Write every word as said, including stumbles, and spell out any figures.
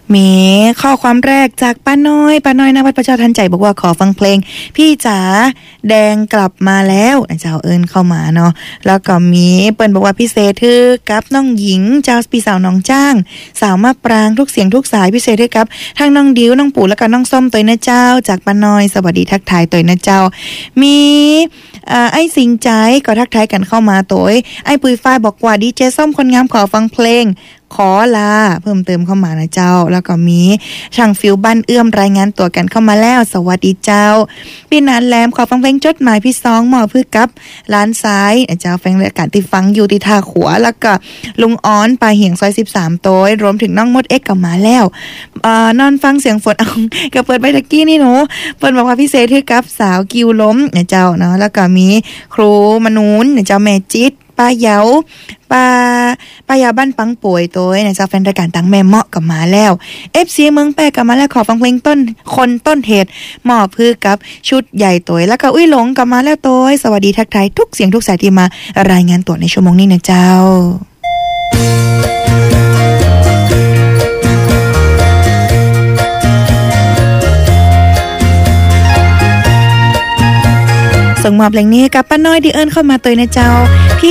มีข้อความแรกจากป้าน้อยป้าน้อยนวัดประชาทันใจบอกว่าขอฟังเพลงพี่จ๋าแดงกลับมาแล้วเจ้าเอิญเข้ามาเนาะแล้วก็มีเปิ้นบอกว่าพิเศษคือกับน้องหญิงเจ้าพี่สาวน้องจ้างสาวมาปรางทุกเสียงทุกสายพิเศษด้วยครับทั้งน้องดิวน้องปู่แล้วก็น้องส้มตัวนะเจ้าจากป้าน้อยสวัสดีทักทายตัวนะเจ้ามีอ่าไอ้สิงใจก็ทักทายกันเข้ามาตัวไอ้ปุยฝ้ายบอกว่าดีเจส้มคนงามขอฟังเพลงขอลาเพิ่มเติมเข้ามานะเจ้าแล้วก็มีช่างฟิวบ้านเอื้อมรายงานตัวกันเข้ามาแล้วสวัสดีเจ้าพี่นันแหลมขอฟังเพลงจดหมายพี่ซองหมอพืชกับร้านซ้ายเจ้าแฟนรายการที่ฟังอยู่ที่ท่าขัวแล้วก็ลุงอ้อนปลาเหียงซอยสิบสามโต้ยรวมถึงน้องมดเอ็กก็มาแล้วเอ่อนอนฟังเสียงฝนเอาก็เปิดไปตะกี้นี่หนูเปิ้นบอกว่าพิเศษคือกับสาวกิวล้มเนี่ยเจ้าเนาะแล้วก็มีครูมนูนเนี่ยเจ้าแม่จิตป้าเหยาป้าป้ายาบ้านปังป่วยตัวเนี่ยเจ้าแฟนรายการตังแม่เหมาะกับมาแล้ว เอฟ ซี เมืองแปะกับมาแล้วขอฟังเพลงต้นคนต้นเหตุหมอพือกับชุดใหญ่ตัวแล้วก็อุ้ยหลงกับมาแล้วตัวสวัสดีทักทายทุกเสียงทุกสายที่มารายงานตัวในชั่วโมงนี้นะเจ้าส่งมอบเพลงนี้กับป้าน้อยที่เอิ้นเข้ามาตัวนะเจ้า